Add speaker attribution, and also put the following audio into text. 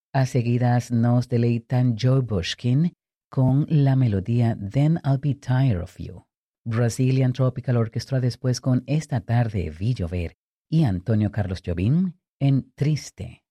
Speaker 1: A seguidas nos deleitan Joe Bushkin con la melodía Then I'll Be Tired of You. Brazilian Tropical Orchestra después con Esta tarde vi llover y Antonio Carlos Jobim en Triste.